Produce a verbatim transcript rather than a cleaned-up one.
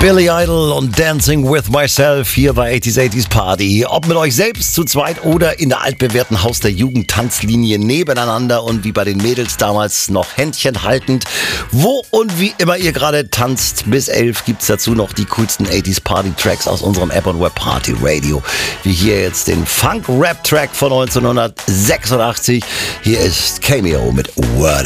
Billy Idol und Dancing with Myself hier bei achtziger achtziger Party. Ob mit euch selbst zu zweit oder in der altbewährten Haus der Jugend Tanzlinie nebeneinander und wie bei den Mädels damals noch Händchen haltend. Wo und wie immer ihr gerade tanzt, bis elf gibt's dazu noch die coolsten achtziger Party Tracks aus unserem App und Web Party Radio. Wie hier jetzt den Funk Rap Track von neunzehnhundertsechsundachtzig. Hier ist Cameo mit Word.